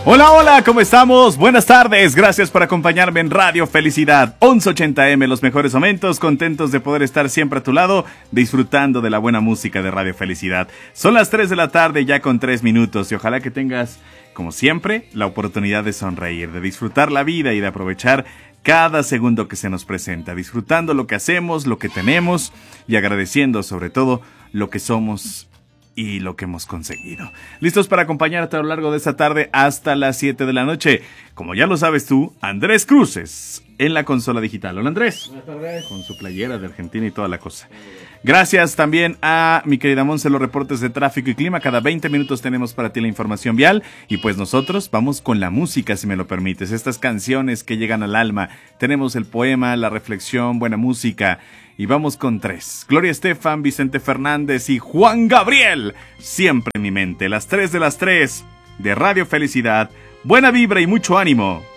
Hola, hola, ¿cómo estamos? Buenas tardes, gracias por acompañarme en Radio Felicidad 1180M, los mejores momentos, contentos de poder estar siempre a tu lado, disfrutando de la buena música de Radio Felicidad. Son las 3 de la tarde ya con 3 minutos y ojalá que tengas, como siempre, la oportunidad de sonreír, de disfrutar la vida y de aprovechar cada segundo que se nos presenta, disfrutando lo que hacemos, lo que tenemos y agradeciendo sobre todo lo que somos y lo que hemos conseguido. Listos para acompañarte a lo largo de esta tarde hasta las 7 de la noche. Como ya lo sabes tú, Andrés Cruces en la consola digital. Hola Andrés. Buenas tardes. Con su playera de Argentina y toda la cosa. Gracias también a mi querida Monse, los reportes de tráfico y clima. Cada 20 minutos tenemos para ti la información vial. Y pues nosotros vamos con la música, si me lo permites. Estas canciones que llegan al alma. Tenemos el poema, la reflexión, buena música. Y vamos con 3. Gloria Estefan, Vicente Fernández y Juan Gabriel. Siempre en mi mente. Las 3 de las 3 de Radio Felicidad. Buena vibra y mucho ánimo.